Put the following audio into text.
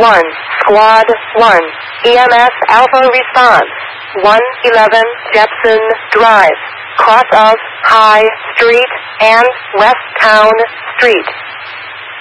1, Squad 1, EMS Alpha response, 111 Jepson Drive, cross of High Street and West Town Street.